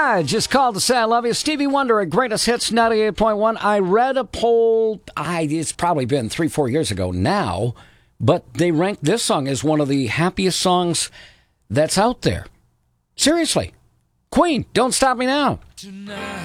Just called to say I love you. Stevie Wonder at Greatest Hits 98.1. I read a poll, it's probably been 3-4 years ago now, but they ranked this song as one of the happiest songs that's out there. Seriously. Queen, Don't Stop Me Now. Tonight.